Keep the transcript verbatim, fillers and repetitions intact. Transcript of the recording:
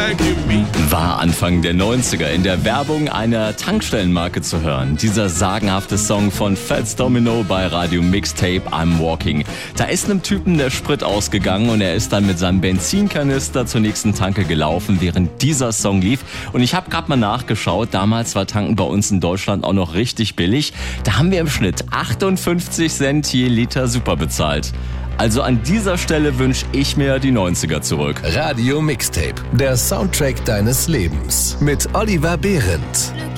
dragging me. War Anfang der neunziger in der Werbung einer Tankstellenmarke zu hören. Dieser sagenhafte Song von Fats Domino bei Radio Mixtape I'm Walking. Da ist einem Typen der Sprit ausgegangen und er ist dann mit seinem Benzinkanister zur nächsten Tanke gelaufen, während dieser Song lief. Und ich habe gerade mal nachgeschaut, damals war Tanken bei uns in Deutschland auch noch richtig billig. Da haben wir im Schnitt achtundfünfzig Cent je Liter Super bezahlt. Also an dieser Stelle wünsche ich mir die neunziger zurück. Radio Mixtape, der Soundtrack deines Lebens mit Oliver Behrendt.